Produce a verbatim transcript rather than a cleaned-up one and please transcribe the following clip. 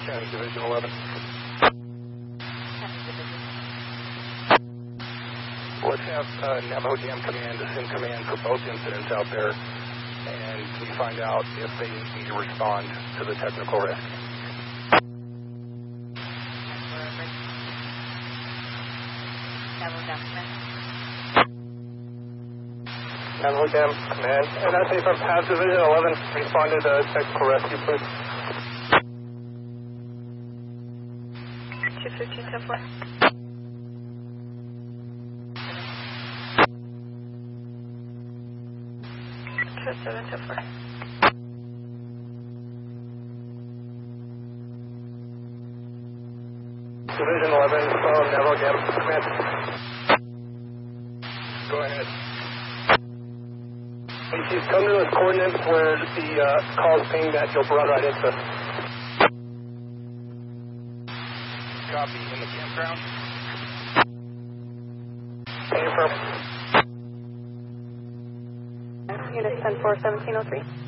County Division eleven. Let's have uh, Navajo Dam Command assume command for both incidents out there, and we find out if they need to respond to the technical risk. Navajo Dam Command. Navajo Dam Command, and that's a from Pass Division eleven, respond to the technical rescue, please. two fifteen, ten four. two seven, ten four. Division eleven from Navajo Dam Command. Go ahead. She's come to the coordinates where the uh, call's pinged that you'll run right into. Copy. In the campground? Can you confirm? Unit ten four, seventeen oh three.